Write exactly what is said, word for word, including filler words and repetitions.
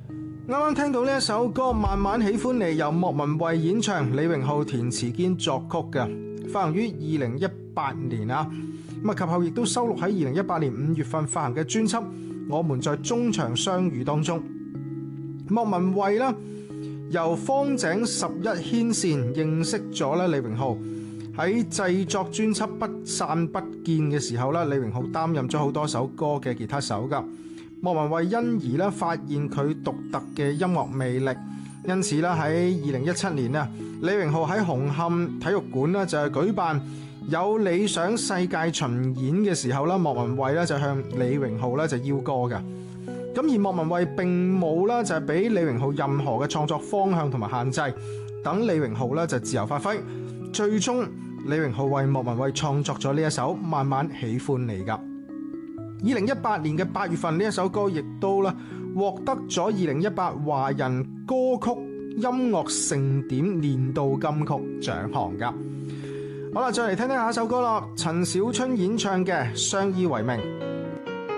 啱啱聽到呢一首歌《慢慢喜歡你》，由莫文蔚演唱，李榮浩填詞兼作曲嘅，發行於二零一八年啊。咁啊，及後亦都收錄喺二零一八年五月份發行嘅專輯《我們在中場相遇》當中。莫文蔚啦，由方井十一牽線認識咗咧李榮浩，喺製作專輯《不散不見》嘅時候咧，李榮浩擔任咗好多首歌嘅吉他手噶。莫文蔚因而咧發現佢獨特嘅音樂魅力，因此咧喺二零一七年啊，李榮浩喺紅磡體育館咧就係舉辦有理想世界巡演嘅時候啦，莫文蔚咧就向李榮浩咧就邀歌嘅。咁而莫文蔚並冇咧就係俾李榮浩任何嘅創作方向同埋限制，等李榮浩咧就自由發揮。最終李榮浩為莫文蔚創作咗呢一首《慢慢喜歡你》噶。二零一八年嘅八月份，呢一首歌亦都啦獲得咗二零一八華人歌曲音樂盛典年度金曲獎項噶。好啦，再嚟聽聽下一首歌啦，陳小春演唱嘅《相依為命》。